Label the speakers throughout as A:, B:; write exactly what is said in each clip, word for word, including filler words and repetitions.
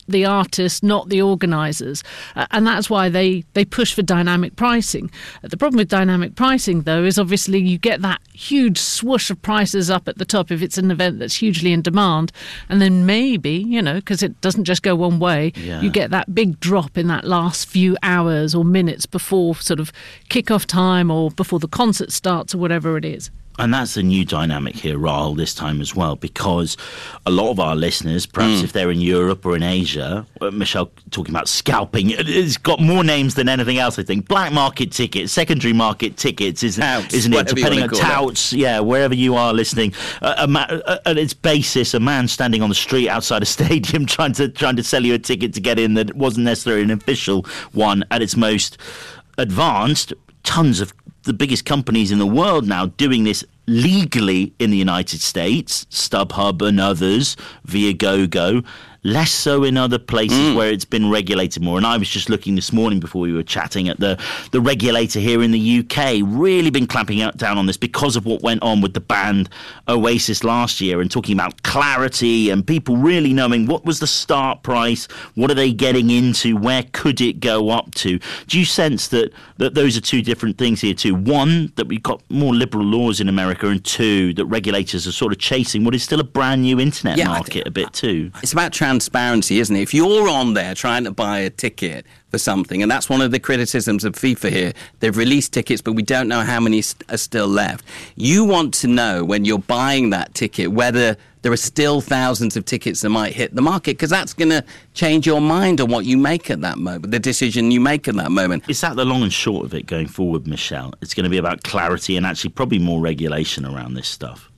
A: the artists, not the organisers. Uh, and that's why they, they push for dynamic pricing. Uh, the problem with dynamic pricing, though, is obviously you get that huge swoosh of prices up at the top if it's an event that's hugely in demand. And then maybe, you know, because it doesn't just go one way, yeah. you get that big drop in that last few hours or minutes before sort of kick-off time or before the concert starts or whatever it is.
B: And that's a new dynamic here, Rahul, this time as well, because a lot of our listeners, perhaps mm. if they're in Europe or in Asia, Michelle talking about scalping, it's got more names than anything else, I think. Black market tickets, secondary market tickets, isn't, touts, isn't it? Depending on touts, it. yeah, wherever you are listening. Uh, a ma- uh, at its basis, a man standing on the street outside a stadium trying to trying to sell you a ticket to get in that wasn't necessarily an official one. At its most advanced, tons of the biggest companies in the world now doing this legally in the United States, StubHub and others, Viagogo, less so in other places mm. where it's been regulated more. And I was just looking this morning before we were chatting at the, the regulator here in the U K, really been clamping out, down on this because of what went on with the band Oasis last year and talking about clarity and people really knowing what was the start price, what are they getting into, where could it go up to. Do you sense that, that those are two different things here too? One, that we've got more liberal laws in America, and two, that regulators are sort of chasing what is still a brand new internet yeah, market a bit too.
C: It's about transparency, isn't it? If you're on there trying to buy a ticket for something, and that's one of the criticisms of FIFA here, they've released tickets but we don't know how many are still left. You want to know when you're buying that ticket whether there are still thousands of tickets that might hit the market, because that's going to change your mind on what you make at that moment, the decision you make at that moment.
B: Is that the long and short of it going forward, Michelle? It's going to be about clarity and actually probably more regulation around this stuff.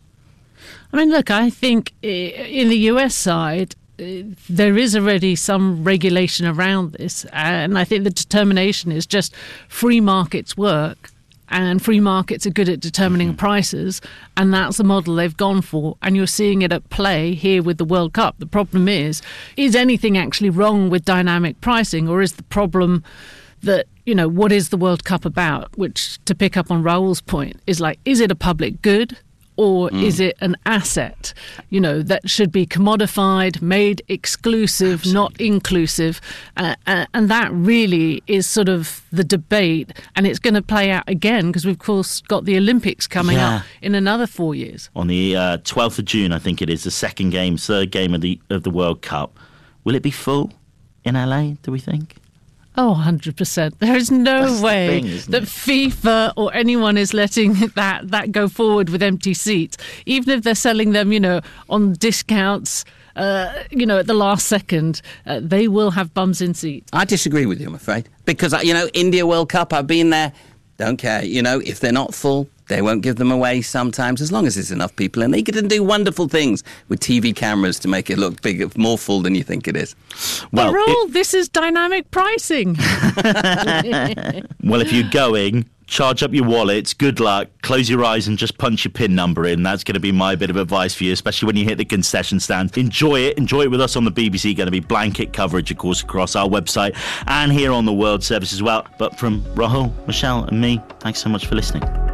A: I mean, look, I think in the U S side, there is already some regulation around this, and I think the determination is just free markets work, and free markets are good at determining mm-hmm. prices, and that's the model they've gone for, and you're seeing it at play here with the World Cup. The problem is, is anything actually wrong with dynamic pricing, or is the problem that, you know, what is the World Cup about? Which, to pick up on Rahul's point, is like, is it a public good? Or mm. is it an asset, you know, that should be commodified, made exclusive, Absolutely. Not inclusive? Uh, uh, and that really is sort of the debate. And it's going to play out again because we've, of course, got the Olympics coming yeah. up in another four years.
B: On the uh, twelfth of June, I think it is, the second game, third game of the of the World Cup. Will it be full in L A, do we think?
A: Oh, one hundred percent. There is no
B: That's
A: way
B: thing,
A: that
B: it?
A: FIFA or anyone is letting that, that go forward with empty seats. Even if they're selling them, you know, on discounts, uh, you know, at the last second, uh, they will have bums in seats.
C: I disagree with you, I'm afraid. Because, you know, India World Cup, I've been there, don't care. You know, if they're not full, they won't give them away sometimes, as long as there's enough people. And they can do wonderful things with T V cameras to make it look bigger, more full than you think it is.
A: Well, Rahul, it... this is dynamic pricing.
B: Well, if you're going, charge up your wallets, good luck, close your eyes and just punch your PIN number in. That's going to be my bit of advice for you, especially when you hit the concession stand. Enjoy it. Enjoy it with us on the B B C. Going to be blanket coverage, of course, across our website and here on the World Service as well. But from Rahul, Michelle and me, thanks so much for listening.